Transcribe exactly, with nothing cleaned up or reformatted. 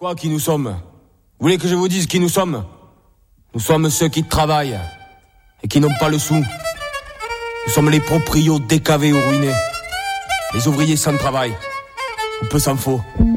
Quoi, qui nous sommes? Vous voulez que je vous dise qui nous sommes? Nous sommes ceux qui travaillent et qui n'ont pas le sou. Nous sommes les proprios décavés ou ruinés, les ouvriers sans travail, ou peu s'en faut.